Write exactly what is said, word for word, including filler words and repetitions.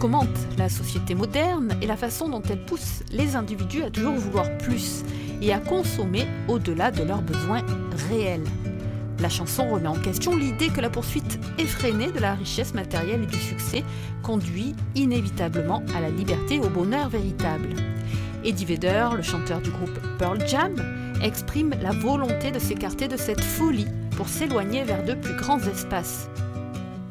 commente la société moderne et la façon dont elle pousse les individus à toujours vouloir plus et à consommer au-delà de leurs besoins réels. La chanson remet en question l'idée que la poursuite effrénée de la richesse matérielle et du succès conduit inévitablement à la liberté et au bonheur véritable. Eddie Vedder, le chanteur du groupe Pearl Jam, exprime la volonté de s'écarter de cette folie pour s'éloigner vers de plus grands espaces.